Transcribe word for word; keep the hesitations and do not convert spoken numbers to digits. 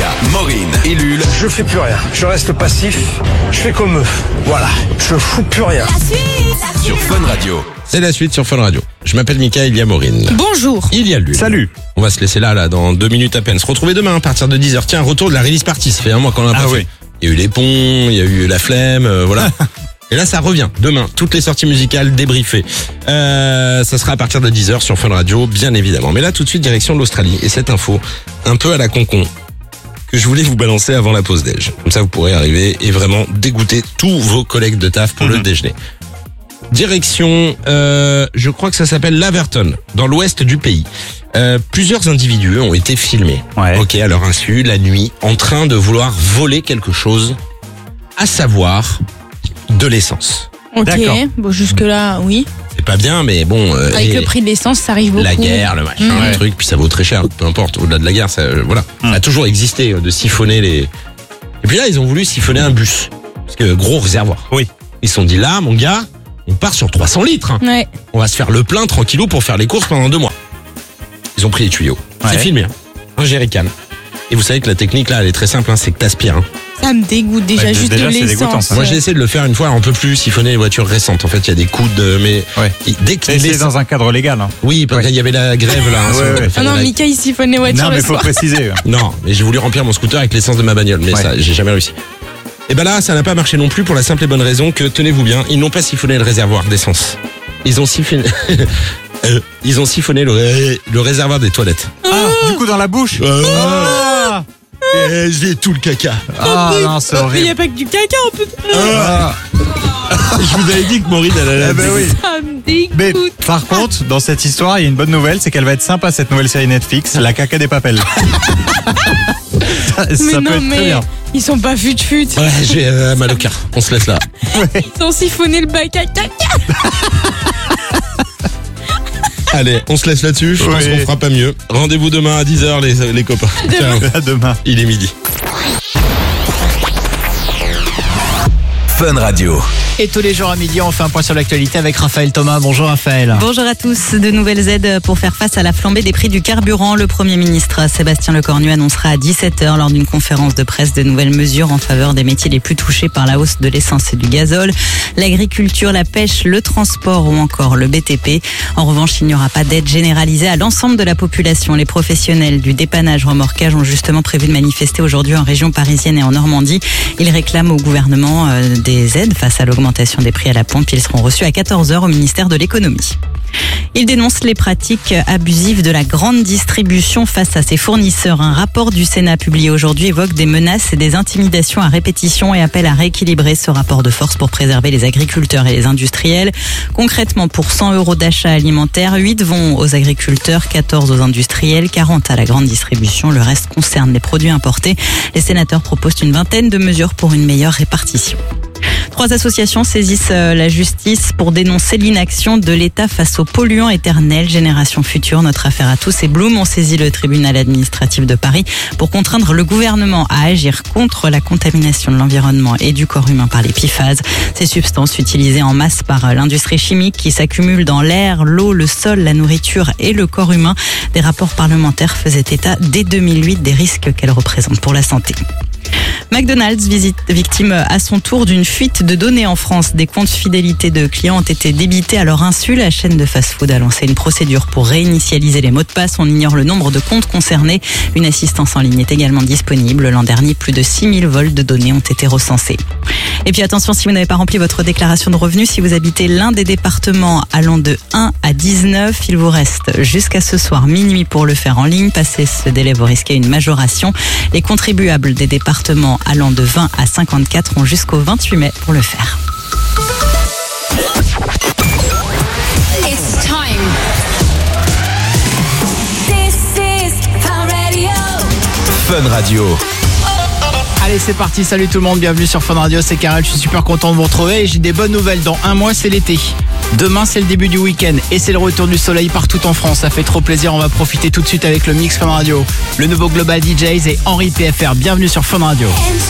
Mika, Maureen et Lul. Je fais plus rien, je reste passif, je fais comme eux. Voilà, je fous plus rien. Sur Fun Radio. C'est la suite sur Fun Radio. Je m'appelle Mika, il y a Maureen. Bonjour. Il y a Lul. Salut. On va se laisser là, là, dans deux minutes à peine. Se retrouver demain à partir de dix heures. Tiens, retour de la release party. Ça fait un mois qu'on l'a pas Ah fait. oui. Il y a eu les ponts, il y a eu la flemme, euh, voilà. Et là, ça revient. Demain, toutes les sorties musicales débriefées. Euh, ça sera à partir de dix heures sur Fun Radio, bien évidemment. Mais là, tout de suite, direction de l'Australie. Et cette info, un peu à la concon, que je voulais vous balancer avant la pause déj. Comme ça, vous pourrez arriver et vraiment dégoûter tous vos collègues de taf pour mmh. le déjeuner. Direction, euh, je crois que ça s'appelle l'Averton, dans l'ouest du pays. Euh, plusieurs individus ont été filmés, Ouais. ok, à leur insu, la nuit, en train de vouloir voler quelque chose, à savoir de l'essence. Ok, D'accord. bon, jusque-là, oui. C'est pas bien, mais bon... euh, Avec et le prix de l'essence, ça arrive beaucoup. la guerre, le machin, Mmh. le truc, puis ça vaut très cher, peu importe, au-delà de la guerre, ça, euh, voilà. Mmh. Ça a toujours existé, euh, de siphonner les... Et puis là, ils ont voulu siphonner un bus, parce que gros réservoir. Oui. Ils se sont dit, là, mon gars, on part sur trois cents litres, hein. Ouais. On va se faire le plein tranquillou pour faire les courses pendant deux mois. Ils ont pris les tuyaux. Ouais. C'est filmé, hein. Un jerrycan. Et vous savez que la technique là, elle est très simple, hein, c'est que t'aspires. Hein. Ça me dégoûte déjà, Ouais, juste déjà, de c'est dégoûtant, l'essence. ça. Moi j'ai essayé de le faire une fois, on peut plus siphonner les voitures récentes. En fait, il y a des coudes, euh, mais Ouais. et dès que Et c'est l'essence- dans un cadre légal. Hein. oui, parce Ouais. qu'il y avait la grève là. hein, Ouais, sur- ouais. enfin, Ah non, la- Mika, il siphonne les voitures Non, mais le faut soir. préciser. Non, mais j'ai voulu remplir mon scooter avec l'essence de ma bagnole, mais Ouais. ça, j'ai jamais réussi. Et ben là, ça n'a pas marché non plus pour la simple et bonne raison que, tenez-vous bien, ils n'ont pas siphonné le réservoir d'essence. Ils ont siphonné, euh, ils ont siphonné le, ré- le réservoir des toilettes. Ah, du coup, dans la bouche. Euh, Ah, Et j'ai tout le caca. ah non, c'est Mais il n'y horrible. a pas que du caca, on peut. Ah. Je vous avais dit que Maureen, elle allait Eh ben oui. Ça me dégoûte. Mais par contre, dans cette histoire, il y a une bonne nouvelle, c'est qu'elle va être sympa cette nouvelle série Netflix, La caca des papels. ça Mais ça non, peut être mais très bien. ils sont pas fut-fut. Ouais, j'ai euh, mal au cœur. On se laisse là. Ils ont siphonné le bac à caca. Allez, on se laisse là-dessus. Je pense Oui. qu'on fera pas mieux. Rendez-vous demain à dix heures, les, les copains. Ciao. À demain. Il est midi. Fun Radio. Et tous les jours à midi, on fait un point sur l'actualité avec Raphaël Thomas. Bonjour Raphaël. Bonjour à tous. De nouvelles aides pour faire face à la flambée des prix du carburant. Le Premier ministre Sébastien Lecornu annoncera à dix-sept heures lors d'une conférence de presse de nouvelles mesures en faveur des métiers les plus touchés par la hausse de l'essence et du gazole. L'agriculture, la pêche, le transport ou encore le B T P. En revanche, il n'y aura pas d'aide généralisée à l'ensemble de la population. Les professionnels du dépannage remorquage ont justement prévu de manifester aujourd'hui en région parisienne et en Normandie. Ils réclament au gouvernement euh, des aides face à l'augmentation des prix à la pompe. Ils seront reçus à quatorze heures au ministère de l'économie. Il dénonce les pratiques abusives de la grande distribution face à ses fournisseurs. Un rapport du Sénat publié aujourd'hui évoque des menaces et des intimidations à répétition et appelle à rééquilibrer ce rapport de force pour préserver les agriculteurs et les industriels. Concrètement, pour cent euros d'achat alimentaire, huit vont aux agriculteurs, quatorze aux industriels, quarante à la grande distribution. Le reste concerne les produits importés. Les sénateurs proposent une vingtaine de mesures pour une meilleure répartition. Trois associations saisissent la justice pour dénoncer l'inaction de l'État face aux polluants éternels. Génération Future, Notre Affaire à tous et Bloom ont saisi le tribunal administratif de Paris pour contraindre le gouvernement à agir contre la contamination de l'environnement et du corps humain par les P F A S. Ces substances utilisées en masse par l'industrie chimique qui s'accumulent dans l'air, l'eau, le sol, la nourriture et le corps humain. Des rapports parlementaires faisaient état dès deux mille huit des risques qu'elles représentent pour la santé. McDonald's, visite, victime à son tour d'une fuite de données en France. Des comptes fidélité de clients ont été débités à leur insu. La chaîne de fast-food a lancé une procédure pour réinitialiser les mots de passe. On ignore le nombre de comptes concernés. Une assistance en ligne est également disponible. L'an dernier, plus de six mille vols de données ont été recensés. Et puis attention, si vous n'avez pas rempli votre déclaration de revenus, si vous habitez l'un des départements allant de un à dix-neuf, il vous reste jusqu'à ce soir minuit pour le faire en ligne. Passé ce délai, vous risquez une majoration. Les contribuables des départements allant de vingt à cinquante-quatre ont jusqu'au vingt-huit mai pour le faire. It's time. This is Fun Radio. Fun Radio. Allez, c'est parti. Salut tout le monde. Bienvenue sur Fun Radio. C'est Karel. Je suis super content de vous retrouver et j'ai des bonnes nouvelles. Dans un mois, c'est l'été. Demain, c'est le début du week-end et c'est le retour du soleil partout en France. Ça fait trop plaisir. On va profiter tout de suite avec le mix Fun Radio. Le nouveau Global D Js et Henri P F R. Bienvenue sur Fun Radio. Enter